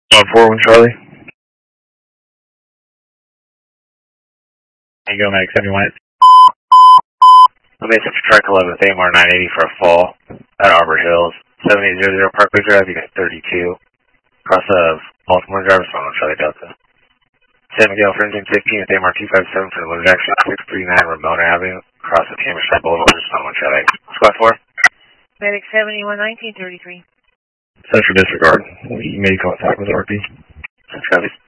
141 Charlie. How you go, Medic 71? Let me set your track 11 with AMR 980 for a fall at Arbor Hills. 7800 Parkway Drive, you got 32. Cross of Baltimore Drive, respond on Charlie Delta. San Miguel for engine 15 with AMR 257 for the load action 639 Ramona Avenue. Cross of Hammerside Boulevard, respond on Charlie. Squad 4. Medic 71, 1933. Central disregard. You may contact with RP. Copy.